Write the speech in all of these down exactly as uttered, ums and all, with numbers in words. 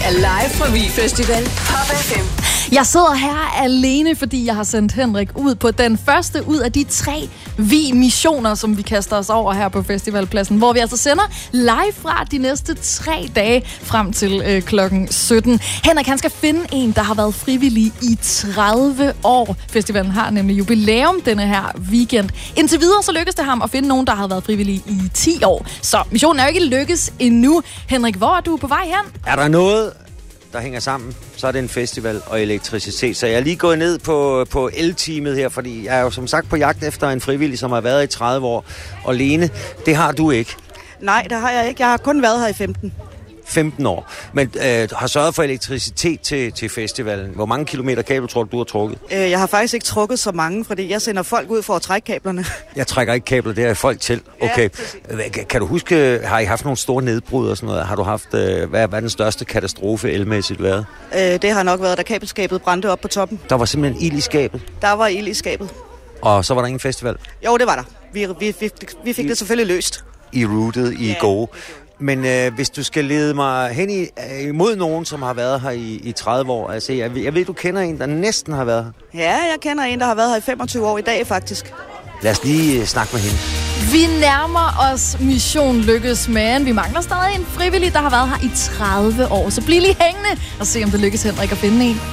er live fra Vig Festival. Pop F M. Jeg sidder her alene, fordi jeg har sendt Henrik ud på den første ud af de tre Vig-missioner, som vi kaster os over her på festivalpladsen, hvor vi altså sender live fra de næste tre dage frem til øh, klokken sytten. Henrik, han skal finde en, der har været frivillig i tredive år. Festivalen har nemlig jubilæum denne her weekend. Indtil videre så lykkes det ham at finde nogen, der har været frivillig i ti år. Så missionen er jo ikke lykkes endnu. Henrik, hvor er du på vej hen? Er der noget, der hænger sammen, så er det en festival og elektricitet. Så jeg er lige gået ned på, på el-teamet her, fordi jeg er jo som sagt på jagt efter en frivillig, som har været i tredive år. Og Lene, det har du ikke. Nej, det har jeg ikke. Jeg har kun været her i femten. femten år. Men øh, har sørget for elektricitet til, til festivalen. Hvor mange kilometer kabel tror du, du har trukket? Øh, jeg har faktisk ikke trukket så mange, fordi jeg sender folk ud for at trække kablerne. Jeg trækker ikke kabler, det er folk til. Okay. Ja, kan du huske, har I haft nogle store nedbrud og sådan noget? Har du haft, øh, hvad, hvad er den største katastrofe elmæssigt været? Øh, det har nok været, da kabelskabet brændte op på toppen. Der var simpelthen ild i skabet? Der var ild i skabet. Og så var der ingen festival? Jo, det var der. Vi, vi, vi, vi fik I, det selvfølgelig løst. I routet, I ja. gode. Men øh, hvis du skal lede mig hen i, øh, imod nogen, som har været her i, i tredive år, altså jeg, jeg ved, du kender en, der næsten har været her. Ja, jeg kender en, der har været her i femogtyve år i dag, faktisk. Lad os lige øh, snakke med hende. Vi nærmer os mission lykkes, men vi mangler stadig en frivillig, der har været her i tredive år. Så bliv lige hængende og se, om det lykkes Henrik at finde en.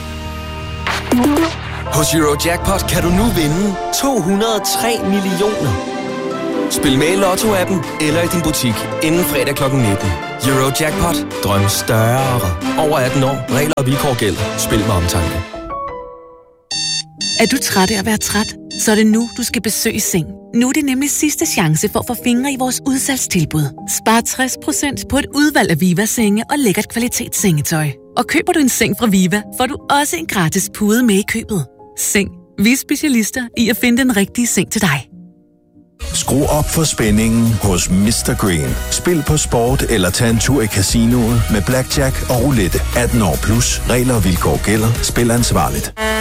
Hos Eurojackpot kan du nu vinde to hundrede og tre millioner. Spil med i Lotto-appen eller i din butik inden fredag klokken nitten. Eurojackpot. Drøm større. Over atten år. Regler og vilkår gælder. Spil med omtanke. Er du træt af at være træt? Så er det nu, du skal besøge Seng. Nu er det nemlig sidste chance for at få fingre i vores udsalgstilbud. Spar tres procent på et udvalg af Viva-senge og lækkert kvalitetssengetøj. Og køber du en seng fra Viva, får du også en gratis pude med i købet. Seng. Vi er specialister i at finde den rigtige seng til dig. Skru op for spændingen hos mister Green. Spil på sport eller tag en tur i casinoet med blackjack og roulette. atten år plus. Regler og vilkår gælder. Spil ansvarligt.